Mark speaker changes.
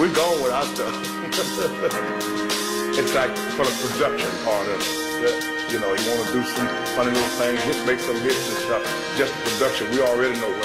Speaker 1: We're gone with our stuff. It's like for the production part of it. Yeah. You know, you want to do some funny little things, just make some hits and stuff. Just the production, we already know